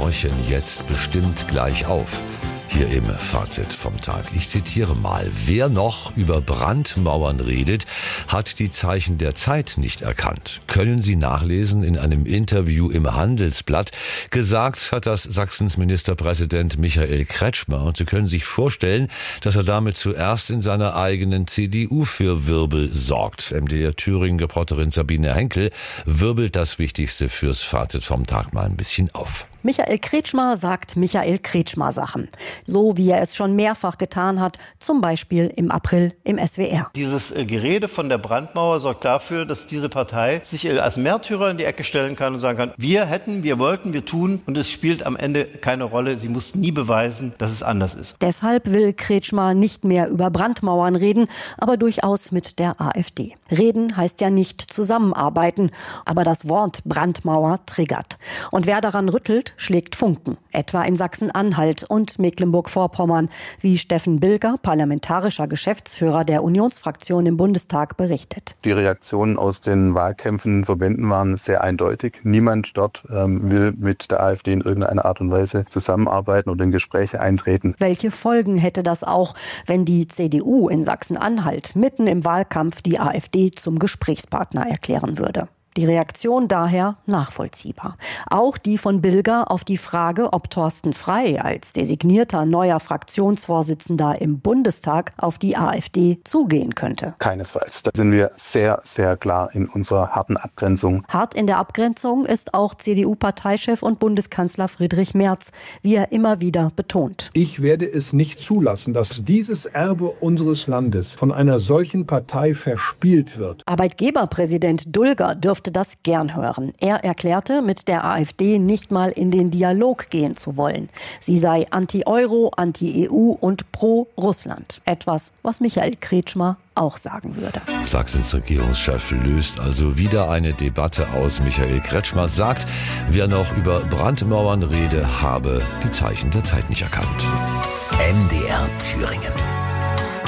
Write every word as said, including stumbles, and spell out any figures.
horchen jetzt bestimmt gleich auf. Hier im Fazit vom Tag. Ich zitiere mal. Wer noch über Brandmauern redet, hat die Zeichen der Zeit nicht erkannt. Können Sie nachlesen in einem Interview im Handelsblatt. Gesagt hat das Sachsens Ministerpräsident Michael Kretschmer. Und Sie können sich vorstellen, dass er damit zuerst in seiner eigenen C D U für Wirbel sorgt. M D R-Thüringen-Reporterin Sabine Henkel wirbelt das Wichtigste fürs Fazit vom Tag mal ein bisschen auf. Michael Kretschmer sagt Michael Kretschmer Sachen. So wie er es schon mehrfach getan hat, zum Beispiel im April im S W R. Dieses Gerede von der Brandmauer sorgt dafür, dass diese Partei sich als Märtyrer in die Ecke stellen kann und sagen kann, wir hätten, wir wollten, wir tun und es spielt am Ende keine Rolle. Sie muss nie beweisen, dass es anders ist. Deshalb will Kretschmer nicht mehr über Brandmauern reden, aber durchaus mit der AfD. Reden heißt ja nicht zusammenarbeiten, aber das Wort Brandmauer triggert. Und wer daran rüttelt, schlägt Funken, etwa in Sachsen-Anhalt und Mecklenburg-Vorpommern, wie Steffen Bilger, parlamentarischer Geschäftsführer der Unionsfraktion im Bundestag, berichtet. Die Reaktionen aus den Wahlkämpfen, Verbänden waren sehr eindeutig. Niemand dort ähm, will mit der AfD in irgendeiner Art und Weise zusammenarbeiten oder in Gespräche eintreten. Welche Folgen hätte das auch, wenn die C D U in Sachsen-Anhalt mitten im Wahlkampf die AfD zum Gesprächspartner erklären würde? Die Reaktion daher nachvollziehbar. Auch die von Bilger auf die Frage, ob Thorsten Frey als designierter neuer Fraktionsvorsitzender im Bundestag auf die AfD zugehen könnte. Keinesfalls. Da sind wir sehr, sehr klar in unserer harten Abgrenzung. Hart in der Abgrenzung ist auch C D U-Parteichef und Bundeskanzler Friedrich Merz, wie er immer wieder betont. Ich werde es nicht zulassen, dass dieses Erbe unseres Landes von einer solchen Partei verspielt wird. Arbeitgeberpräsident Dulger dürfte das gern hören. Er erklärte, mit der AfD nicht mal in den Dialog gehen zu wollen. Sie sei anti-Euro, anti-E U und pro-Russland. Etwas, was Michael Kretschmer auch sagen würde. Sachsens Regierungschef löst also wieder eine Debatte aus. Michael Kretschmer sagt, wer noch über Brandmauern rede, habe die Zeichen der Zeit nicht erkannt. M D R Thüringen.